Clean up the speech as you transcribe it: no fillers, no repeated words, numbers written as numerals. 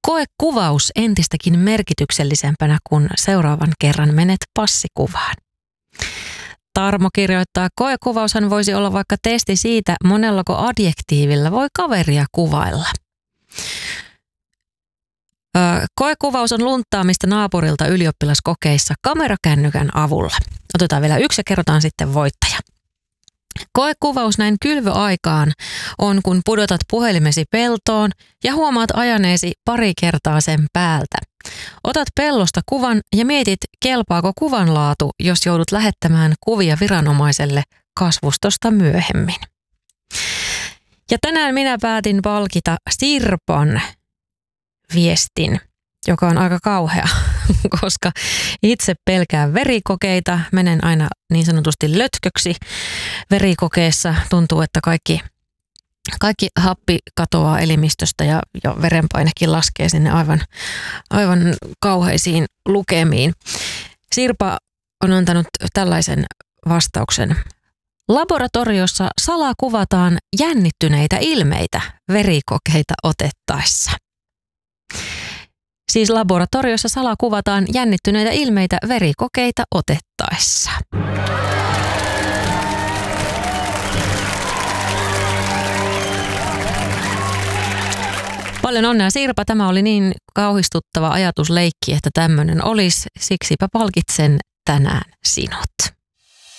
koekuvaus entistäkin merkityksellisempänä, kun seuraavan kerran menet passikuvaan. Tarmo kirjoittaa, koekuvaushan voisi olla vaikka testi siitä, monellako adjektiivilla voi kaveria kuvailla. Koekuvaus on lunttaamista naapurilta ylioppilaskokeissa kamerakännykän avulla. Otetaan vielä yksi ja kerrotaan sitten voittaja. Koekuvaus näin kylvöaikaan on, kun pudotat puhelimesi peltoon ja huomaat ajaneesi pari kertaa sen päältä. Otat pellosta kuvan ja mietit, kelpaako kuvan laatu, jos joudut lähettämään kuvia viranomaiselle kasvustosta myöhemmin. Ja tänään minä päätin palkita Sirpan viestin, joka on aika kauhea, koska itse pelkään verikokeita. Menen aina niin sanotusti lötköksi verikokeessa. Tuntuu, että kaikki happi katoaa elimistöstä ja verenpainekin laskee sinne aivan kauheisiin lukemiin. Sirpa on antanut tällaisen vastauksen. Laboratoriossa salakuvataan jännittyneitä ilmeitä verikokeita otettaessa. Siis laboratoriossa salakuvataan jännittyneitä ilmeitä verikokeita otettaessa. Paljon onnea Sirpa, tämä oli niin kauhistuttava ajatusleikki, että tämmöinen olisi. Siksipä palkitsen tänään sinut.